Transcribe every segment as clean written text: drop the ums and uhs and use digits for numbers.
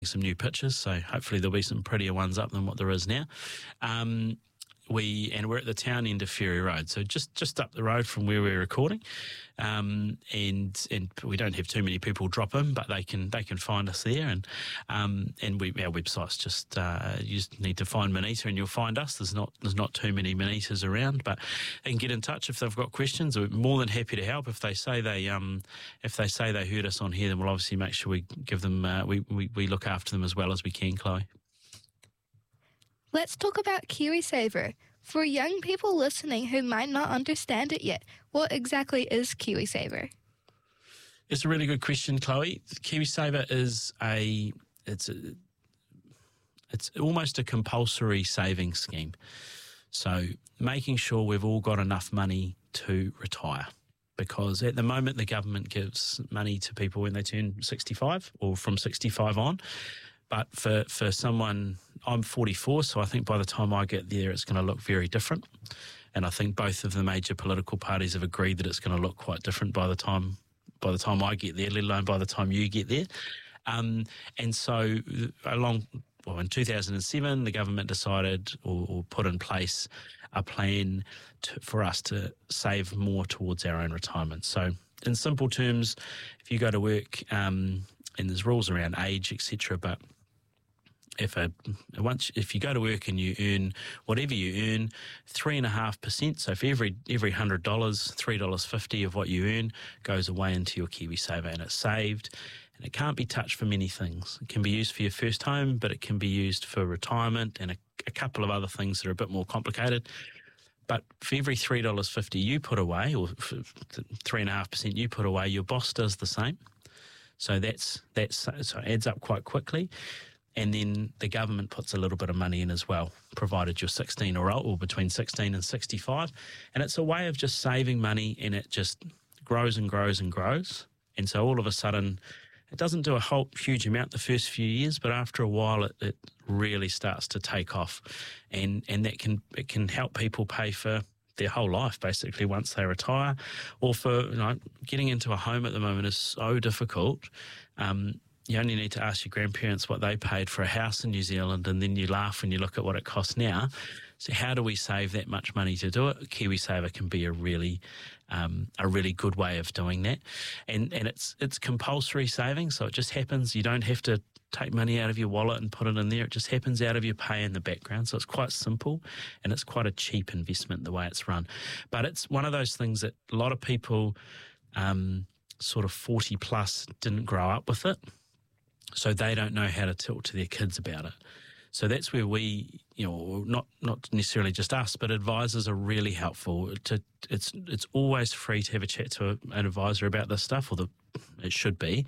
some new pictures, so hopefully there'll be some prettier ones up than what there is now. We're at the town end of Ferry Road, so just up the road from where we're recording, and we don't have too many people drop in, but they can find us there, and our website's just you just need to find Manita and you'll find us. There's not too many Manitas around, but they can get in touch if they've got questions. We're more than happy to help. If they say they heard us on here, then we'll obviously make sure we give them we look after them as well as we can, Chloe. Let's talk about KiwiSaver. For young people listening who might not understand it yet, what exactly is KiwiSaver? It's a really good question, Chloe. KiwiSaver is it's almost a compulsory savings scheme. So making sure we've all got enough money to retire. Because at the moment the government gives money to people when they turn 65 or from 65 on. But for someone, I'm 44, so I think by the time I get there, it's going to look very different. And I think both of the major political parties have agreed that it's going to look quite different by the time I get there, let alone by the time you get there. And so in 2007, the government decided or put in place a plan for us to save more towards our own retirement. So in simple terms, if you go to work, and there's rules around age, etc., but if you go to work and you earn whatever you earn, 3.5%, so for every $100, $3.50 of what you earn goes away into your KiwiSaver, and it's saved, and it can't be touched for many things. It can be used for your first home, but it can be used for retirement and a couple of other things that are a bit more complicated. But for every $3.50 you put away, or 3.5% you put away, your boss does the same. So so it adds up quite quickly. And then the government puts a little bit of money in as well, provided you're 16 or old, or between 16 and 65. And it's a way of just saving money, and it just grows and grows and grows. And so all of a sudden, it doesn't do a whole huge amount the first few years, but after a while, it really starts to take off. And that can help people pay for their whole life, basically, once they retire. Or for, getting into a home at the moment is so difficult. You only need to ask your grandparents what they paid for a house in New Zealand, and then you laugh when you look at what it costs now. So how do we save that much money to do it? KiwiSaver can be a really good way of doing that. And it's compulsory saving, so it just happens. You don't have to take money out of your wallet and put it in there. It just happens out of your pay in the background. So it's quite simple, and it's quite a cheap investment the way it's run. But it's one of those things that a lot of people sort of 40 plus didn't grow up with it. So they don't know how to talk to their kids about it. So that's where we, not necessarily just us, but advisors are really helpful. It's always free to have a chat to an advisor about this stuff, it should be,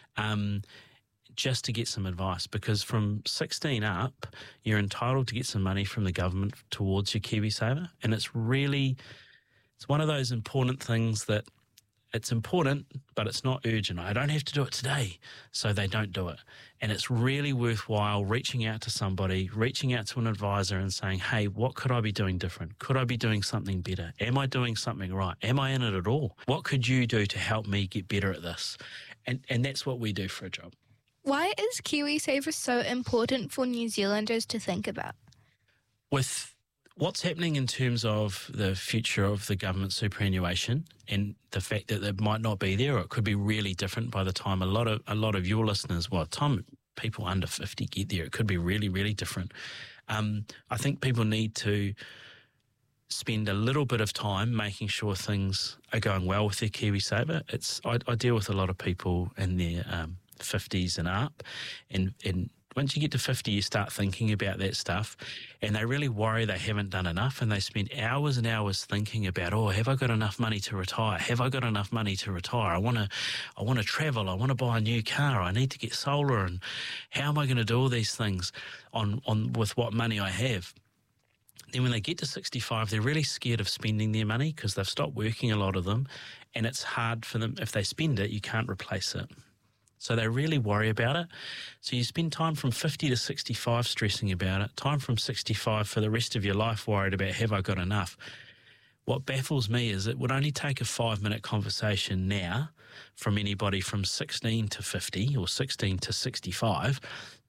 just to get some advice. Because from 16 up, you're entitled to get some money from the government towards your KiwiSaver. And it's one of those important things that it's important, but it's not urgent. I don't have to do it today, so they don't do it. And it's really worthwhile reaching out to somebody, reaching out to an advisor and saying, hey, what could I be doing different? Could I be doing something better? Am I doing something right? Am I in it at all? What could you do to help me get better at this? And that's what we do for a job. Why is KiwiSaver so important for New Zealanders to think about? With what's happening in terms of the future of the government superannuation and the fact that it might not be there, or it could be really different by the time a lot of your listeners, time people under 50 get there, it could be really, really different. I think people need to spend a little bit of time making sure things are going well with their KiwiSaver. I deal with a lot of people in their 50s and up, and once you get to 50, you start thinking about that stuff, and they really worry they haven't done enough, and they spend hours and hours thinking about, have I got enough money to retire? Have I got enough money to retire? I want to travel. I want to buy a new car. I need to get solar, and how am I going to do all these things with what money I have? Then when they get to 65, they're really scared of spending their money because they've stopped working, a lot of them, and it's hard for them. If they spend it, you can't replace it. So they really worry about it. So you spend time from 50 to 65 stressing about it, time from 65 for the rest of your life worried about, have I got enough? what baffles me is it would only take a 5-minute conversation now from anybody from 16 to 50 or 16 to 65